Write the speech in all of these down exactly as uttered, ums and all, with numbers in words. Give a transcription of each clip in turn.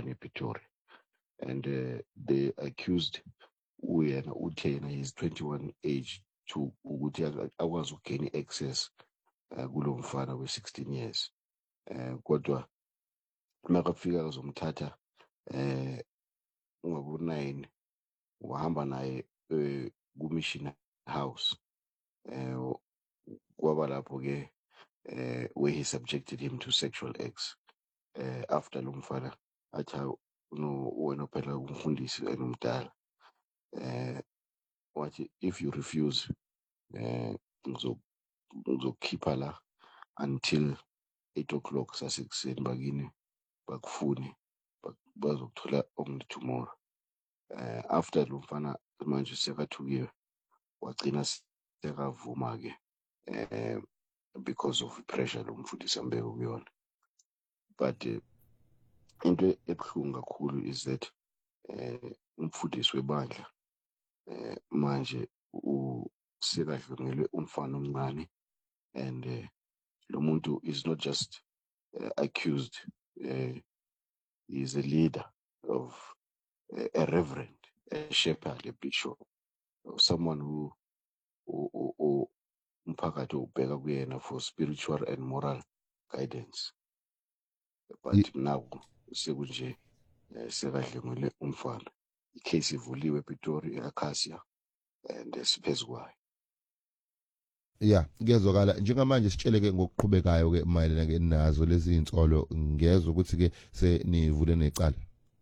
one ePitori. And uh, they accused uyena uthi yena is twenty-one age to ukuthi akwazi ukugeni access uh, kulo mfana we sixteen years. Uh, kodwa makafika kuzomthatha eh ngobu nine wahamba naye uh, ku-Mission House eh kwaba lapho ke eh where he subjected him to sexual acts eh after lo mfana athi no wena phela umfundisi enomdala eh wathi if you refuse eh ngizokukhipha la until eight o'clock sasekuseni bakini bakufune bazokuthola only tomorrow. Uh, after lo mfana manje sekathukiwe wagcina sekavuma ke eh because of pressure lo mfundisi ambeke kuyona. But uh, into ebuhlungu kakhulu is that eh umfundisi webandla eh manje usekadlungelwe umfana omncane, and uh, lo muntu is not just uh, accused, uh, he is a leader of uh, a reverend, a shepherd, a bishop, or someone who who umphakathi ubheka kuyena for spiritual and moral guidance. But now sekunje sekadlengule umfana. Icase ivuliwe ePitori eAcacia and siphezu kwayo. Yeah, ngiyazwakala njengamanje sitsheleke ngokuqhubekayo ke mayelana ke nazo lezi insolo, ngezwe ukuthi ke senivule necala.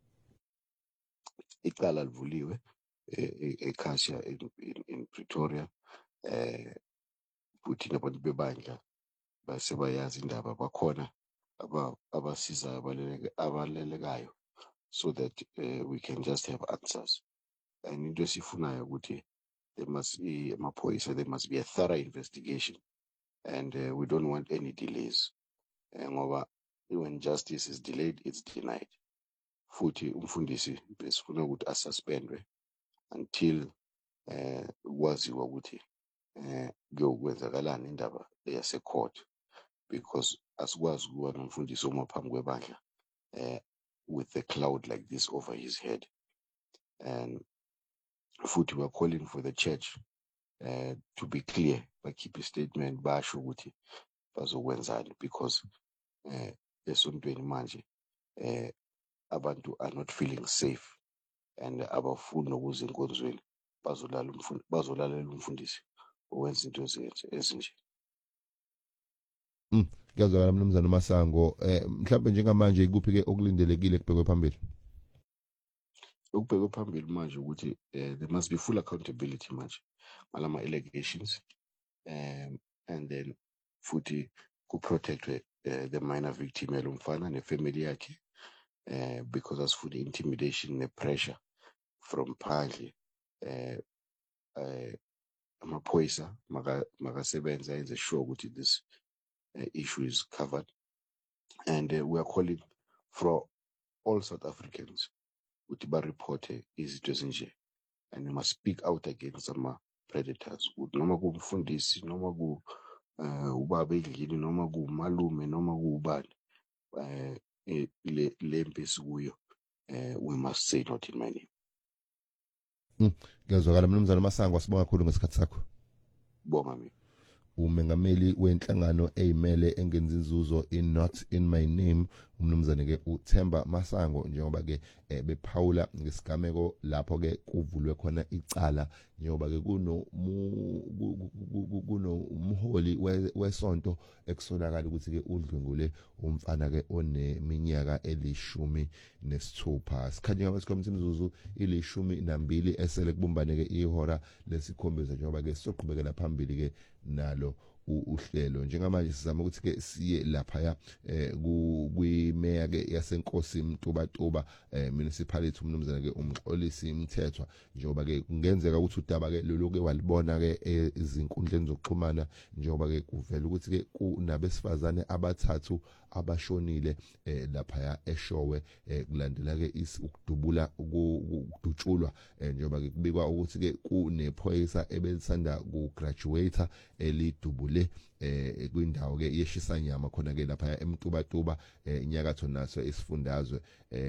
Icala livuliwe eAcacia in Pretoria, eh futhi nabantu bebandla basebayazi indaba, bakhona aba abasiza abaleleke abalelekayo so that uh, we can just have answers. And into esifunayo ukuthi there must be amaphoyisa, there must be a thorough investigation, and uh, we don't want any delays. Ngoba when justice is delayed, it's denied. Futhi umfundisi besifuna ukuthi asuspendwe until eh kwaziwa ukuthi eh kuyokwenzakalani indaba yase court, because asikwazi ukuba nomfundisi omaphambi kwebandla eh with a cloud like this over his head. And futhi we are calling for the church uh, to be clear, bakhiphe a statement basho ukuthi bazokwenzani, because eh esontweni manje eh abantu are not feeling safe, and abafuni nokuza enkonzweni bazolala umfundi bazolalela umfundisi owenza into ezinje. Mm, ngiyazwakala mnumzane Masango, eh mhlawumbe njengamanje ikuphi ke okulindelekile kubhekwe phambili? Ukubhekwe phambili manje ukuthi there must be full accountability manje malama allegations, um and then futhi ku protectwe uh, the minor victim yalomfana nefamily yakhe, uh, because asifuna intimidation ne pressure from phandle. uh, uh, amaphoyisa makasebenza enze sure ukuthi this uh, issue is covered, and uh, we are calling for all South Africans ukuthi ba report izinto ezinje, and we must speak out against some predators, noma kumfundisi noma ku uh, ubaba endlini noma kumalume noma kubani uh, le lempi sikuyo. uh, we must say not in my name. Mm, ngiyazwakala mnumzane Masango, asibonga kakhulu ngesikhathi sakho. Bonga mina. Umengameli wenhlangano eyimele engenza inzuzo in not in my name, umnumzane ke uThemba Masango, njengoba ke eh, bephawula ngesigameko lapho ke kuvulwe khona icala, njengoba ke kuno kuno umholi wesonto ekusonakala ukuthi ke udlwengule umfana ke oneminyaka elishumi nesithupha. Sikhanye ngabesikhombisa imizuzu ilishumi nambili esele kubumbane ke ihora lesikhombisa, njengoba ke sizoqhubekela phambili ke nalo uhlelo. Njengamanje sizama ukuthi ke siye lapha ya kwimeya ke yaseNkosi Mtubatuba municipality, umnumzana ke uMxolisi Mthethwa, njengoba ke kungenzeka ukuthi udaba ke lolu ke walibona ke ezinkundleni zokuxhumana, njengoba ke kuvela ukuthi ke kunabesifazane abathathu abashonile lapha ya eShowe kulandela ke ukudubula ukudutshulwa, njengoba ke kubikwa ukuthi ke kunephoyisa ebelisanda ku graduate elidubule eh kwindawo ke yeshisanyama khona ke lapha eMtubatuba enyakatho naso isifundazwe.